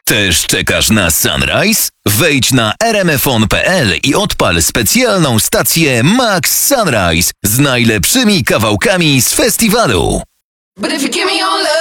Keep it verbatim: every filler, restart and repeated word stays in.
Też czekasz na Sunrise? Wejdź na r m f on kropka p l i odpal specjalną stację Max Sunrise z najlepszymi kawałkami z festiwalu.